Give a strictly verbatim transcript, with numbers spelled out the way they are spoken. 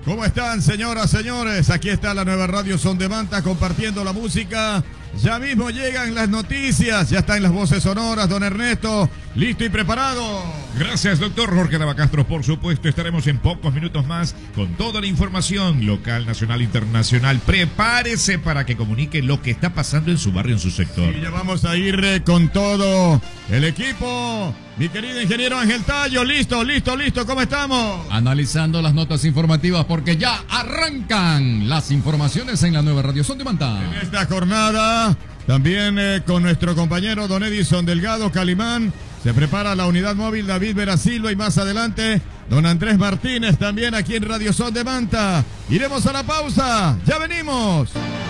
¿Cómo están, señoras, señores? Aquí está la nueva radio Son de Manta compartiendo la música. Ya mismo llegan las noticias, ya están las voces sonoras, don Ernesto, listo y preparado. Gracias, doctor Jorge Lavacastro. Por supuesto, estaremos en pocos minutos más con toda la información local, nacional, internacional. Prepárese para que comunique lo que está pasando en su barrio, en su sector. Y ya vamos a ir eh, con todo el equipo. Mi querido ingeniero Ángel Tallo, listo, listo, listo, ¿cómo estamos? Analizando las notas informativas porque ya arrancan las informaciones en la nueva radio Son de Manta. En esta jornada, también eh, con nuestro compañero don Edison Delgado Calimán, se prepara la unidad móvil David Verasilva y más adelante don Andrés Martínez también aquí en Radio Son de Manta. Iremos a la pausa, ya venimos.